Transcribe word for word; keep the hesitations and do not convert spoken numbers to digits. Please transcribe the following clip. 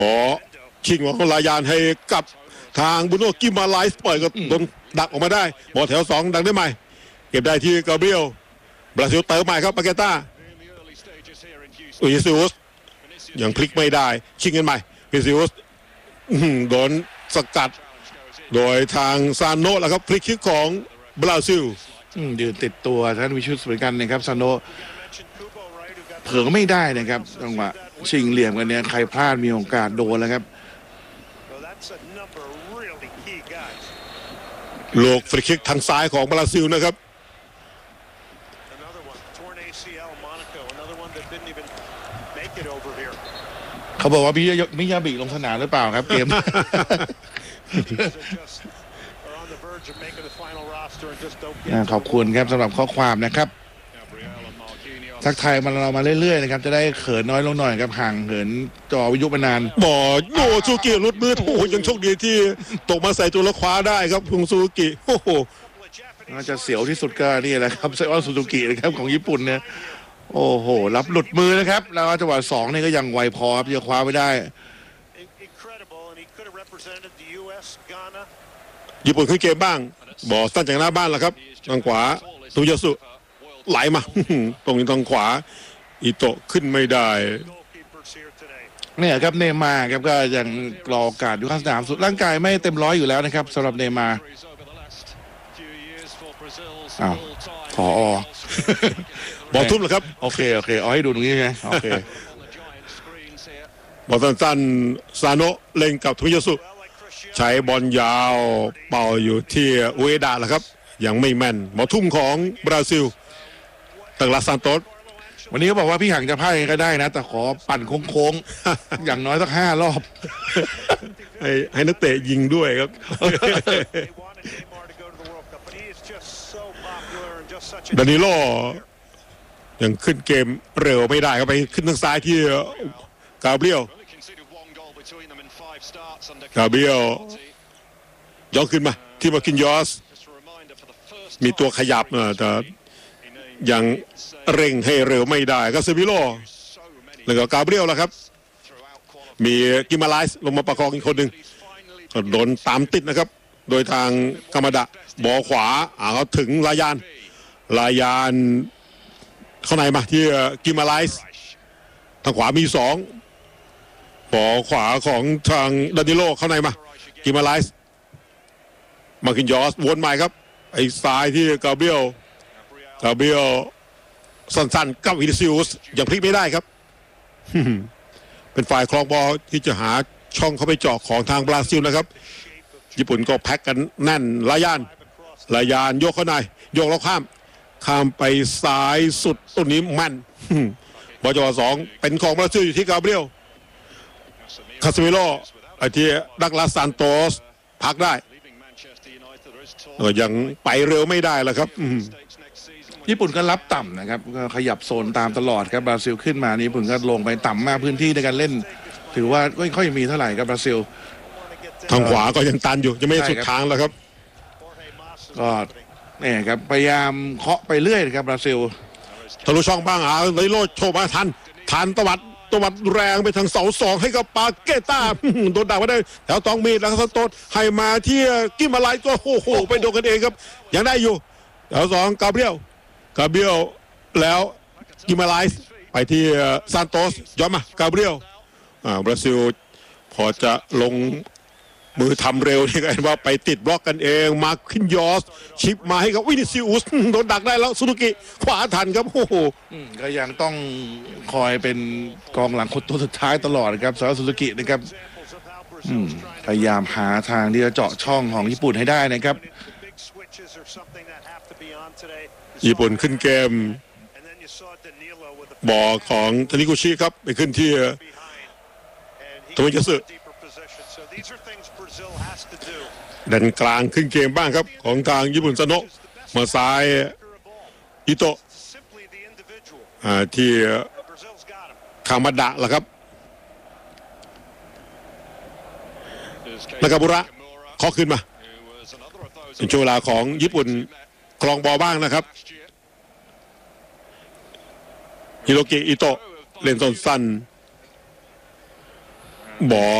อ๋อชิงของลายานให้กับทางบุโนกิมาไลส์ปล่อยก็โดนดักออกมาได้บอลแถวสองดังได้ไหมเก็บได้ที่กาเบรียลบราซิลเติมใหม่ครับปาเกต้าวินิซิอุสยังพลิกไม่ได้ชิงกันใหม่วินิซิอุสโดนสกัดโดยทางซานโนะแล้วครับพลิกคิกของบราซิลยืนติดตัวท่านวิชุดเหมือนกันนะครับซานโนะเผลอไม่ได้นะครับจังหวะชิงเหลี่ยมกันเนี่ยใครพลาดมีโอกาสโดนแล้วครับลูกฟรีคิกทางซ้ายของบราซิลนะครับเขาบอกว่ามิยามิยาบิลงสนามหรือเปล่าครับเกมขอบคุณครับสำหรับข้อความนะครับทักทายมาเรามาเรื่อยๆนะครับจะได้เขินน้อยลงหน่อยครับห่างเหินจอวิทยุมานานบอโยซูกิรุดมือโอ้ยังโชคดีที่ตกมาใส่ตัวละคว้าได้ครับคุงซูกิโอ้โหน่าจะเสียวที่สุดก็นี่แหละครับไซออนซูซูกินะครับของญี่ปุ่นเนี่ยโอ้โหรับหลุดมือนะครับแล้วจังหวะสองนี่ก็ยังไวพอครับจะคว้าไม่ได้ญี่ปุ่นขึ้นเกมบ้างบอสั้นจากหน้าบ้านแล้วครับทางขวาตุยาสุไหลมาตรงนี้ทางขวาอิโตะขึ้นไม่ได้เนี่ยครับเนย์มาร์ครับก็ยังรอโอกาสอยู่ข้างสนามสุดร่างกายไม่เต็มร้อยอยู่แล้วนะครับสำหรับเนย์มาร์อ้าวผอ. บอลทุ่มเหรอครับโอเคโอเคเอาให้ดูตรงนี้ไงโอเคบอลสั้นๆซาโนะเล่นกับทุยาสุใช้บอลยาวเป่าอยู่ที่อุเอดะแหละครับยังไม่แม่นบอลทุ่มของบราซิลตังลาซานโตสวันนี้เขาบอกว่าพี่หังจะพลาดก็ได้นะแต่ขอปั่นโค้งๆอย่างน้อยสักห้ารอบให้ให้นักเตะยิงด้วยครับดานิโลยังขึ้นเกมเร็วไม่ได้ครับไปขึ้นทางซ้ายที่กาเบรียลกาเบรียลย้อนขึ้นมาที่มาคินยอสมีตัวขยับแต่ยังเร่งให้เร็วไม่ได้ก็เซมิโลแล้วก็กาเบรียลแล้วครับมีกิมาไลส์ลงมาประคองอีกคนหนึ่งโดนตามติดนะครับโดยทางกามาดะบอลขวาอ่าเขาถึงลายานลายานเข้าในมาที่กิมาไลส์ทางขวามีสองบอลขวาของทางดานิโลเข้าในมากิมาไลส์มาคินยอสวนใหม่ครับไอ้ซ้ายที่กาเบรียลกาเบรียลสั้นๆกับวินิซิอุสยังพลิกไม่ได้ครับเป็นฝ่ายครองบอลที่จะหาช่องเข้าไปเจาะของทางบราซิลนะครับญี่ปุ่นก็แพ็กกันแน่นลายานลายานโยกเข้าในโยกแล้วข้ามข้ามไปซ้ายสุดตัวนี้แม่นบอลจังหวะสองเป็นของบราซิลอยู่ที่กาเบรียลคาสเมโลไอ้ที่ดักลาซานโตสพักได้ยังไปเร็วไม่ได้แล้วครับญี่ปุ่นก็รับต่ำนะครับก็ขยับโซนตามตลอดครับบราซิลขึ้นมานี่ญี่ปุ่นก็ลงไปต่ำมากพื้นที่ในการเล่นถือว่าไม่ค่อยมีเท่าไหร่ครับบราซิลทางขวาก็ยังตันอยู่ยังไม่สุดทางแล้วครับก็เนี่ยครับพยายามเคาะไปเรื่อยครับบราซิลทะลุช่องบ้างอ่ะไลโลโชว์มาทันทันตวัดตวัดแรงไปทางเสาสองให้กับปาเกต้าโดนด่ามาได้แถวตองมีดแล้วก็โต้ให้มาที่กิมาไลก็โอ้โหไปโดนกันเองครับยังได้อยู่แถวสองกาเบรียลกาเบรียลแล้วกิมาไลส์ไปที่ซานโตสย้อนมากาเบรียลอ่าบราซิลพอจะลงมือทำเร็วนี่กันว่าไปติดบล็อกกันเองมาคินยอสชิปมาให้กับวินิซิอุสโดนดักได้แล้วซูซูกิขวาทันครับโอ้โหก็ยังต้องคอยเป็นกองหลังคนตัวสุดท้ายตลอดครับสำหรับซูซูกินะครับพยายามหาทางที่จะเจาะช่องของญี่ปุ่นให้ได้นะครับญี่ปุ่นขึ้นเกมบอลของทานิกุชิครับไปขึ้นที่โทมิยาสึดันกลางขึ้นเกมบ้างครับของทางญี่ปุ่นซาโนะมาซ้ายอิโตะที่คามาดะล่ะครับนากาบุระขอขึ้นมาเป็นช่วงเวลาของญี่ปุ่นครองบอลบ้างนะครับฮิโรกิอิโตะเล่นต้นสั้นบอ